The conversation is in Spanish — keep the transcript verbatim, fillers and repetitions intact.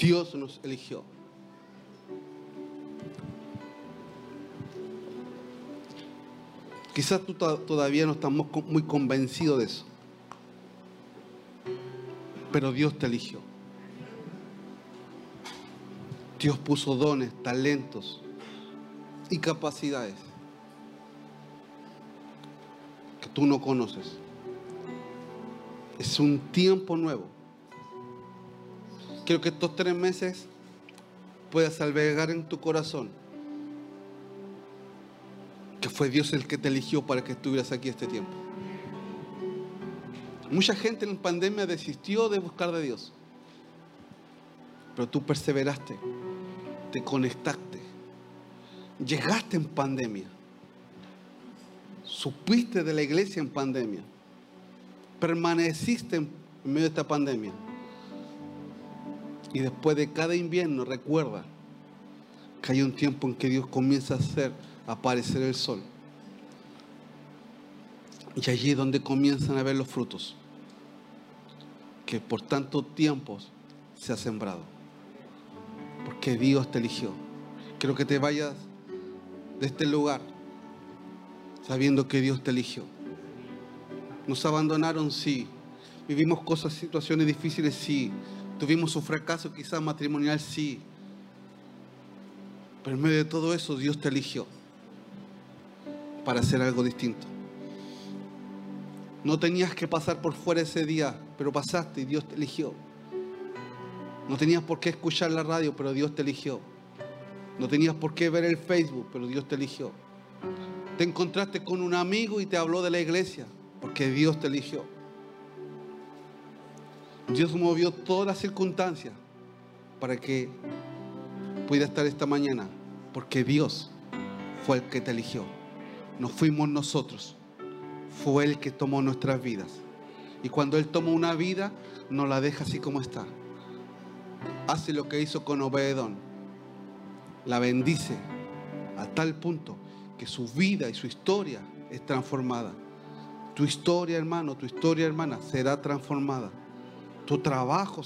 Dios nos eligió. Quizás tú to- todavía no estamos co- muy convencidos de eso. Pero Dios te eligió. Dios puso dones, talentos y capacidades que tú no conoces. Es un tiempo nuevo. Quiero que estos tres meses puedas albergar en tu corazón que fue Dios el que te eligió para que estuvieras aquí este tiempo. Mucha gente en pandemia desistió de buscar de Dios, pero tú perseveraste, te conectaste, llegaste en pandemia, supiste de la iglesia en pandemia, permaneciste en medio de esta pandemia. Y después de cada invierno, recuerda que hay un tiempo en que Dios comienza a hacer aparecer el sol. Y allí es donde comienzan a ver los frutos que por tanto tiempo se ha sembrado. Porque Dios te eligió. Quiero que te vayas de este lugar sabiendo que Dios te eligió. Nos abandonaron, sí. Vivimos cosas, situaciones difíciles, sí. Tuvimos un fracaso quizás matrimonial, sí. Pero en medio de todo eso, Dios te eligió para hacer algo distinto. No tenías que pasar por fuera ese día, pero pasaste y Dios te eligió. No tenías por qué escuchar la radio, pero Dios te eligió. No tenías por qué ver el Facebook, pero Dios te eligió. Te encontraste con un amigo y te habló de la iglesia, porque Dios te eligió. Dios movió todas las circunstancias para que pudiera estar esta mañana, porque Dios fue el que te eligió. No fuimos nosotros, fue Él que tomó nuestras vidas. Y cuando Él toma una vida, no la deja así como está. Hace lo que hizo con Obededón. La bendice a tal punto que su vida y su historia es transformada. Tu historia, hermano, tu historia, hermana, será transformada. Tu trabajo